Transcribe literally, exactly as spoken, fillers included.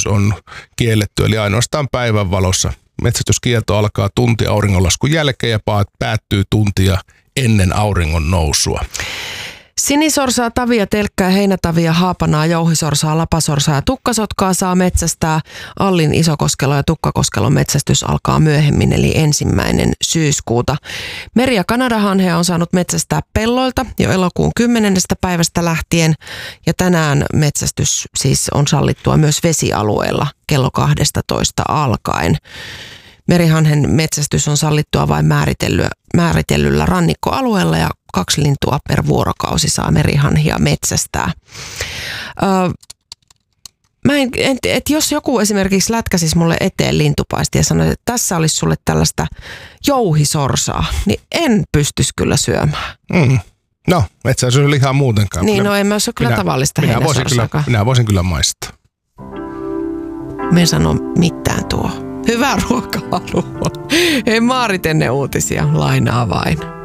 on kielletty, eli ainoastaan päivänvalossa. Metsästyskielto alkaa tunti auringonlaskun jälkeen ja päättyy tuntia ennen auringon nousua. Sinisorsaa, tavia, telkkää, heinätavia, haapanaa, jouhisorsaa, lapasorsaa ja tukkasotkaa saa metsästää. Allin, Isokoskelo ja Tukkakoskelon metsästys alkaa myöhemmin eli ensimmäinen syyskuuta. Meri- ja kanadahanhea on saanut metsästää pelloilta jo elokuun kymmenennestä päivästä lähtien. Ja tänään metsästys siis on sallittua myös vesialueella kello kaksitoista alkaen. Merihanhen metsästys on sallittua vain määritellyllä, määritellyllä rannikkoalueella ja kaksi lintua per vuorokausi saa merihanhia metsästää. Öö, mä en, et, et jos joku esimerkiksi lätkäsisi mulle eteen lintupaisti ja sanoi, että tässä olisi sulle tällaista jouhisorsaa, niin en pystyisi kyllä syömään. Mm. No, et sä syö lihaa muutenkaan. Niin, no en mä syö kyllä minä, tavallista minä voisin kyllä, minä voisin kyllä maistaa. Me en sano mitään tuo. Hyvää ruokahalua. Hei, Maarit ennen uutisia, lainaa vain.